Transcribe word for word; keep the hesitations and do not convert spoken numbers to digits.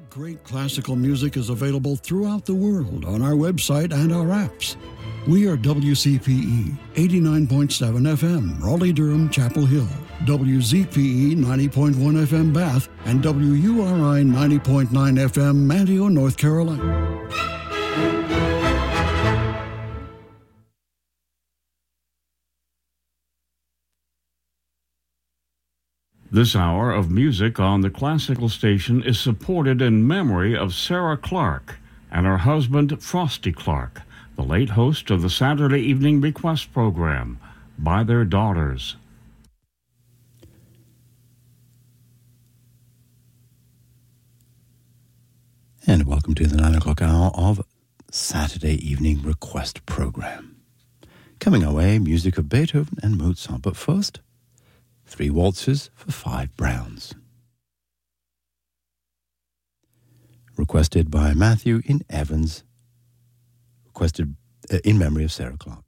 Great classical music is available throughout the world on our website and our apps. We are W C P E eighty-nine point seven F M, Raleigh-Durham, Chapel Hill, W Z P E ninety point one F M, Bath, and W U R I ninety point nine F M, Manteo, North Carolina. This hour of music on the Classical Station is supported in memory of Sarah Clark and her husband, Frosty Clark, the late host of the Saturday Evening Request program, by their daughters. And welcome to the nine o'clock hour of Saturday Evening Request program. Coming our way, music of Beethoven and Mozart, but first, three waltzes for five Browns. Requested by Matthew in Evans, requested uh, in memory of Sarah Clark.